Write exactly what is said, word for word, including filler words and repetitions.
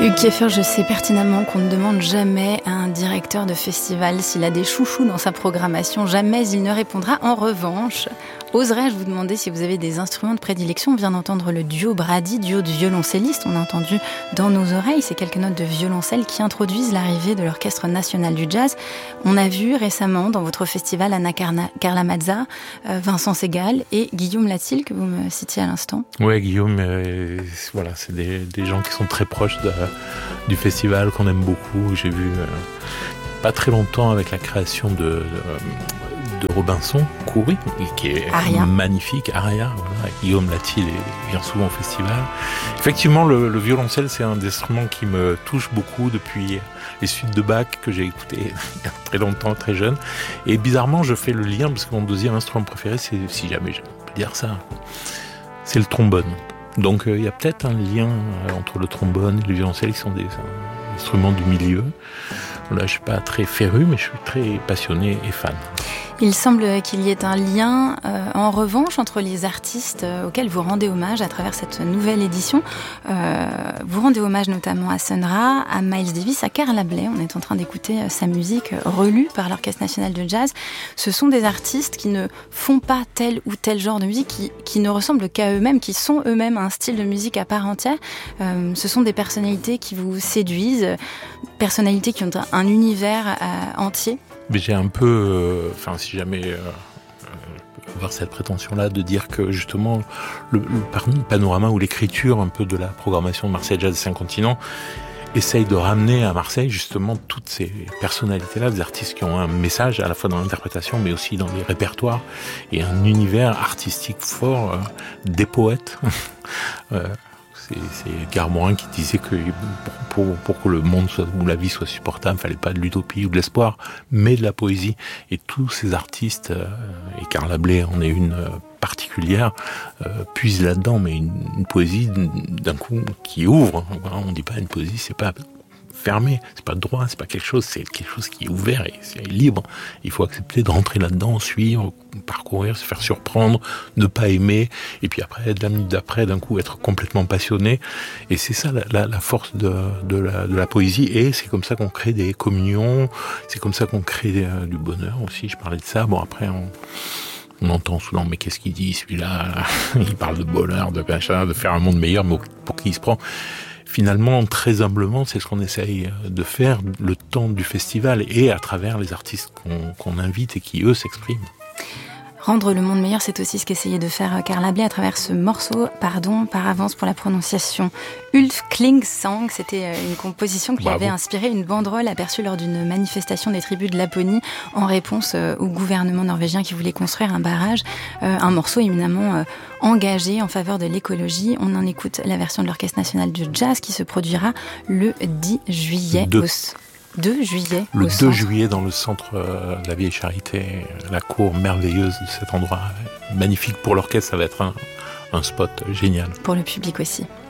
Hugues Kieffer, je sais pertinemment qu'on ne demande jamais à un directeur de festival s'il a des chouchous dans sa programmation. Jamais il ne répondra. En revanche, oserais-je vous demander si vous avez des instruments de prédilection? On vient d'entendre le duo Brady, duo de violoncellistes. On a entendu dans nos oreilles ces quelques notes de violoncelle qui introduisent l'arrivée de l'Orchestre national du jazz. On a vu récemment dans votre festival Anna Carla Mazza, euh, Vincent Segal et Guillaume Latil, que vous me citiez à l'instant. Oui, Guillaume, euh, voilà, c'est des, des gens qui sont très proches de, du festival, qu'on aime beaucoup. J'ai vu euh, pas très longtemps avec la création de... de de Robinson Khoury, qui est Aria. magnifique, Aria, voilà, Guillaume Latil vient souvent au festival. Effectivement, le, le violoncelle, c'est un des instruments qui me touche beaucoup depuis les suites de Bach que j'ai écoutées il y a très longtemps, très jeune. Et bizarrement, je fais le lien, parce que mon deuxième instrument préféré, c'est, si jamais je peux dire ça, c'est le trombone. Donc euh, il y a peut-être un lien euh, entre le trombone et le violoncelle, qui sont des euh, instruments du milieu. Là, je ne suis pas très féru, mais je suis très passionné et fan. Il semble qu'il y ait un lien, euh, en revanche, entre les artistes euh, auxquels vous rendez hommage à travers cette nouvelle édition. Euh, vous rendez hommage notamment à Sun Ra, à Miles Davis, à Carla Bley. On est en train d'écouter euh, sa musique euh, relue par l'Orchestre national de jazz. Ce sont des artistes qui ne font pas tel ou tel genre de musique, qui, qui ne ressemblent qu'à eux-mêmes, qui sont eux-mêmes un style de musique à part entière. Euh, ce sont des personnalités qui vous séduisent, personnalités qui ont un, un univers euh, entier. Mais j'ai un peu, enfin, euh, si jamais euh, euh, avoir cette prétention-là de dire que justement le, le panorama ou l'écriture un peu de la programmation de Marseille Jazz et Cinq Continents essaye de ramener à Marseille justement toutes ces personnalités-là, des artistes qui ont un message à la fois dans l'interprétation mais aussi dans les répertoires et un univers artistique fort, euh, des poètes. euh, C'est, c'est Edgar Morin qui disait que pour, pour, pour que le monde soit, ou la vie soit supportable, il fallait pas de l'utopie ou de l'espoir, mais de la poésie. Et tous ces artistes, euh, et Carla Bley en est une euh, particulière, euh, puisent là-dedans, mais une, une poésie d'un coup qui ouvre. On dit pas une poésie, c'est pas fermé, c'est pas droit, c'est pas quelque chose, c'est quelque chose qui est ouvert et c'est libre. Il faut accepter de rentrer là-dedans, suivre, parcourir, se faire surprendre, ne pas aimer, et puis après, de la minute d'après, d'un coup, être complètement passionné. Et c'est ça la, la, la force de, de, la, de la poésie, et c'est comme ça qu'on crée des communions, c'est comme ça qu'on crée euh, du bonheur aussi. Je parlais de ça. Bon, après, on On entend souvent, mais qu'est-ce qu'il dit, celui-là? Il parle de bonheur, de machin, de faire un monde meilleur, mais pour qui il se prend? Finalement, très humblement, c'est ce qu'on essaye de faire le temps du festival et à travers les artistes qu'on, qu'on invite et qui, eux, s'expriment. Rendre le monde meilleur, c'est aussi ce qu'essayait de faire Carla Bley à travers ce morceau, pardon par avance pour la prononciation, Ulf Klingsang. C'était une composition qui Bravo. avait inspiré une banderole aperçue lors d'une manifestation des tribus de Laponie en réponse au gouvernement norvégien qui voulait construire un barrage. Un morceau éminemment engagé en faveur de l'écologie. On en écoute la version de l'Orchestre national du jazz qui se produira le dix juillet de... au... deux juillet. Le deux juillet dans le centre euh, de la Vieille Charité, la cour merveilleuse de cet endroit magnifique pour l'orchestre, ça va être un, un spot génial. Pour le public aussi.